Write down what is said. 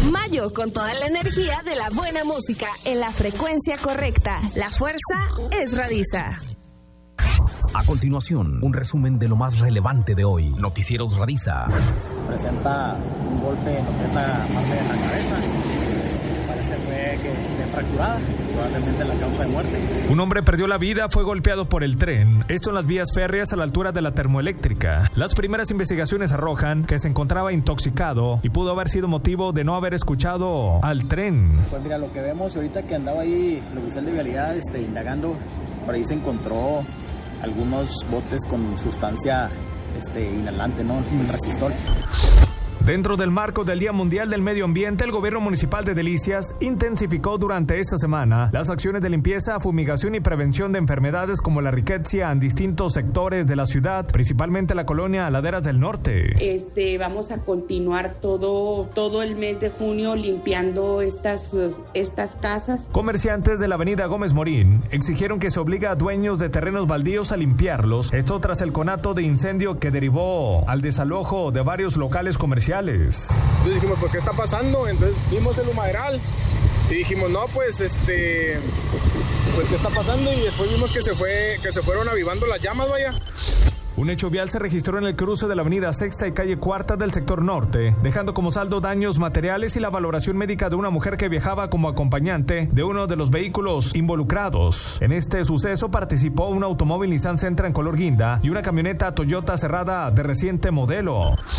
Mayo con toda la energía de la buena música en la frecuencia correcta. La fuerza es Radiza. A continuación, un resumen de lo más relevante de hoy. Noticieros Radiza. Presenta un golpe en lo que es la parte de la cabeza. Parece que esté fracturada, probablemente la causa de muerte. Un hombre perdió la vida, fue golpeado por el tren. Esto en las vías férreas a la altura de la termoeléctrica. Las primeras investigaciones arrojan que se encontraba intoxicado y pudo haber sido motivo de no haber escuchado al tren. Pues mira, lo que vemos ahorita que andaba ahí el oficial de vialidad indagando, por ahí se encontró algunos botes con sustancia inhalante, ¿no? El resistor. Dentro del marco del Día Mundial del Medio Ambiente, el gobierno municipal de Delicias intensificó durante esta semana las acciones de limpieza, fumigación y prevención de enfermedades como la riqueza en distintos sectores de la ciudad, principalmente la colonia Laderas del Norte. Vamos a continuar todo el mes de junio limpiando estas casas. Comerciantes de la avenida Gómez Morín exigieron que se obligue a dueños de terrenos baldíos a limpiarlos, esto tras el conato de incendio que derivó al desalojo de varios locales comerciales. Entonces dijimos, pues, ¿qué está pasando? Entonces vimos el humadral y dijimos, no, pues, ¿qué está pasando? Y después vimos que se fueron avivando las llamas, vaya. Un hecho vial se registró en el cruce de la avenida Sexta y calle Cuarta del sector norte, dejando como saldo daños materiales y la valoración médica de una mujer que viajaba como acompañante de uno de los vehículos involucrados. En este suceso participó un automóvil Nissan Sentra en color guinda y una camioneta Toyota Cerrada de reciente modelo.